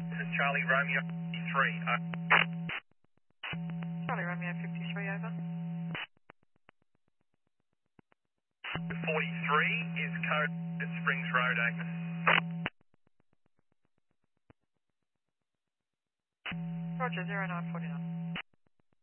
This is Charlie Romeo 53. Charlie Romeo 53, over. 43 is code at Springs Road, Agnes. Roger, 0949.